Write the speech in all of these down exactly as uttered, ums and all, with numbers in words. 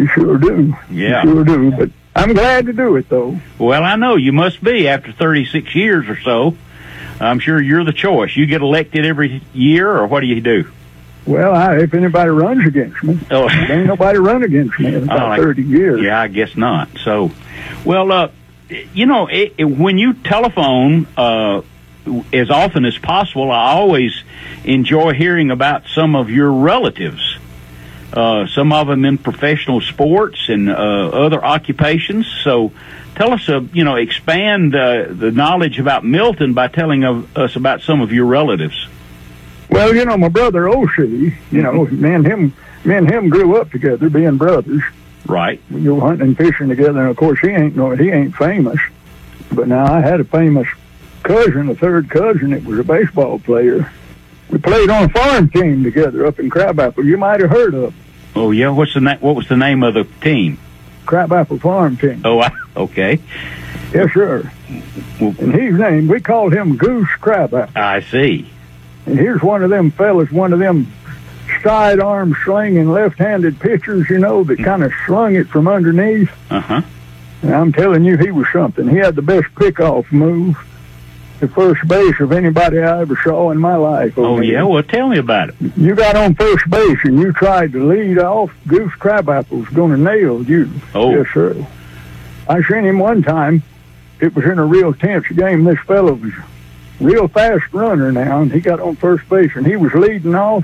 You sure do. Yeah. You sure do. But I'm glad to do it, though. Well, I know you must be after thirty-six years or so. I'm sure you're the choice. You get elected every year, or what do you do? Well, I, if anybody runs against me, oh. there ain't nobody run against me in about oh, like, thirty years. Yeah, I guess not. So, well, uh, you know, it, it, when you telephone uh, as often as possible, I always enjoy hearing about some of your relatives. Uh, some of them in professional sports and uh, other occupations. So tell us, uh, you know, expand uh, the knowledge about Milton by telling of, us about some of your relatives. Well, you know, my brother Oshie, you know, mm-hmm. me and him, me and him grew up together, being brothers. Right. We go hunting and fishing together, and of course he ain't no, he ain't famous. But now I had a famous cousin, a third cousin, that was a baseball player. We played on a farm team together up in Crabapple. You might have heard of it. Oh yeah, what's the na- what was the name of the team? Crabapple Farm Team. Oh, I, okay. Yes, sir. Well, and his name, we called him Goose Crabapple. I see. And here's one of them fellas, one of them sidearm slinging left-handed pitchers, you know, that kind of slung it from underneath. Uh-huh. And I'm telling you, he was something. He had the best pickoff move to first base of anybody I ever saw in my life. Oh, man. Yeah? Well, tell me about it. You got on first base and you tried to lead off, Goose Crabapple was going to nail you. Oh. Yes, sir. I seen him one time. It was in a real tense game. This fellow was a real fast runner now, and he got on first base, and he was leading off,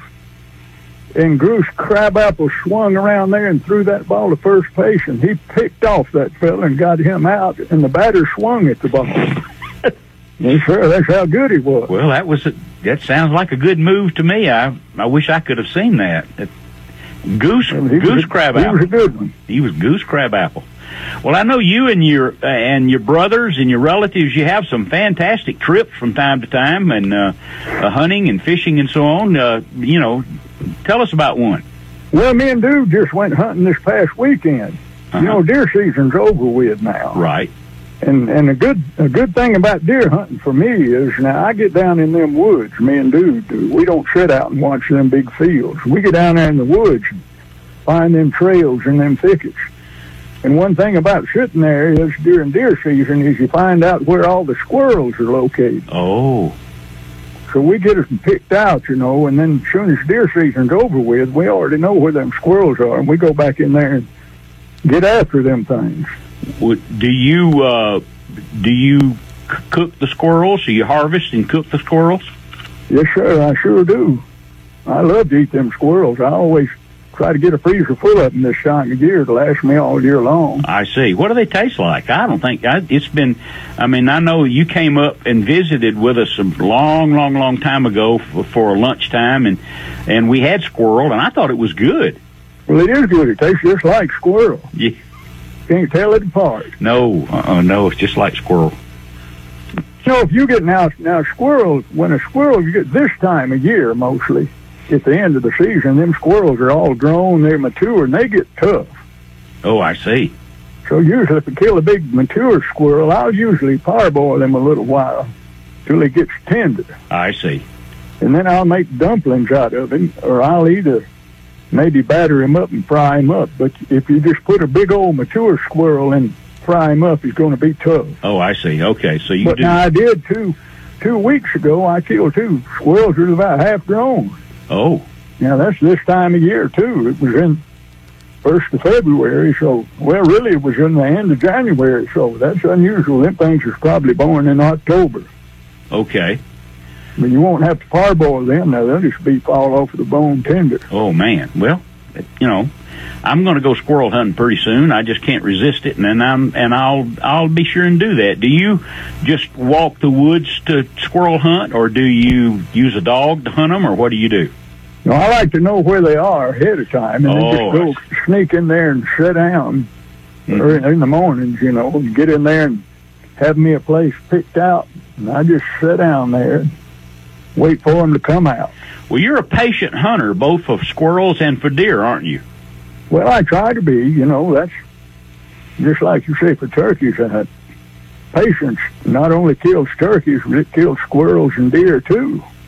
and Goose Crabapple swung around there and threw that ball to first base, and he picked off that fella and got him out, and the batter swung at the ball. Yes, sir. That's how good he was. Well, that was a, that sounds like a good move to me. I I wish I could have seen that. It, Goose well, Goose a, Crabapple. He was a good one. He was Goose Crabapple. Well, I know you and your uh, and your brothers and your relatives. You have some fantastic trips from time to time, and uh, uh, hunting and fishing and so on. Uh, you know, tell us about one. Well, me and Dude just went hunting this past weekend. Uh-huh. You know, deer season's over with now. Right. And and a good a good thing about deer hunting for me is now I get down in them woods. Me and Dude do. We don't sit out and watch them big fields. We get down there in the woods and find them trails and them thickets. And one thing about sitting there is during deer season is you find out where all the squirrels are located. Oh. So we get them picked out, you know, and then as soon as deer season's over with, we already know where them squirrels are, and we go back in there and get after them things. Do you uh, do you c- cook the squirrels? Do you harvest and cook the squirrels? Yes, sir, I sure do. I love to eat them squirrels. I always try to get a freezer full of them this time of year to last me all year long. I see. What do they taste like? I don't think I, it's been. I mean, I know you came up and visited with us a long, long, long time ago for, for lunchtime, and and we had squirrel, and I thought it was good. Well, it is good. It tastes just like squirrel. Yeah. Can't tell it apart. No, uh-uh, no, it's just like squirrel. So if you get now, now squirrels, when a squirrel, you get this time of year mostly, at the end of the season, them squirrels are all grown, they're mature, and they get tough. Oh, I see. So usually if I kill a big mature squirrel, I'll usually parboil them a little while till he gets tender. I see. And then I'll make dumplings out of him, or I'll either maybe batter him up and fry him up. But if you just put a big old mature squirrel and fry him up, he's going to be tough. Oh, I see. Okay, so you but do. Now I did two, two weeks ago, I killed two squirrels that were about half grown. Oh. Now that's this time of year, too. It was in first of February, so, well, really it was in the end of January, so that's unusual. Them things was probably born in October. Okay. But you won't have to parboil them now. They'll just be fall off of the bone tender. Oh, man. Well, you know, I'm going to go squirrel hunting pretty soon. I just can't resist it, and then I'm and I'll I'll be sure and do that. Do you just walk the woods to squirrel hunt, or do you use a dog to hunt them, or what do you do? No, I like to know where they are ahead of time, and oh, then just go sneak in there and sit down mm-hmm. or in, in the mornings, you know, and get in there and have me a place picked out, and I just sit down there and wait for them to come out. Well, you're a patient hunter, both of squirrels and for deer, aren't you? Well, I try to be, you know. That's just like you say for turkeys. Uh, patience not only kills turkeys, but it kills squirrels and deer, too.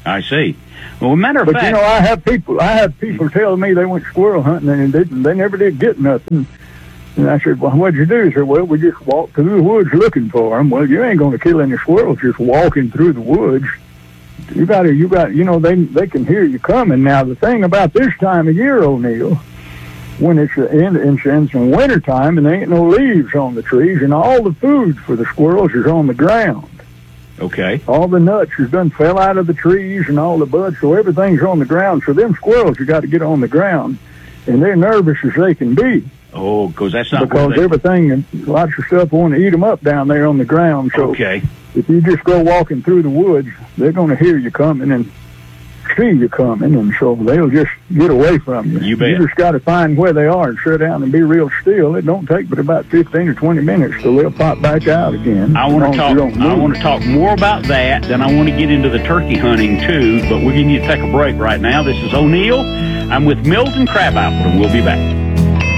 I see. Well, a matter of but fact, you know, I have people, I have people telling me they went squirrel hunting and they didn't, they never did get nothing. And I said, well, what'd you do? He said, well, we just walked through the woods looking for them. Well, you ain't going to kill any squirrels just walking through the woods. You got to, you got, you know, they they can hear you coming. Now, the thing about this time of year, O'Neill, when it's in, it's in some winter time and there ain't no leaves on the trees and all the food for the squirrels is on the ground. Okay. All the nuts has done fell out of the trees and all the buds, so everything's on the ground. So them squirrels, you got to get on the ground, and they're nervous as they can be. Oh, because that's not because they... everything and lots of stuff want to eat them up down there on the ground. So okay. If you just go walking through the woods, they're going to hear you coming and see you coming, and so they'll just get away from you. You bet. You just got to find where they are and sit down and be real still. It don't take but about fifteen or twenty minutes till they'll pop back out again. I want to talk. I want to talk more about that. Then I want to get into the turkey hunting too. But we're going to need to take a break right now. This is O'Neill. I'm with Milton Crabapple, and we'll be back.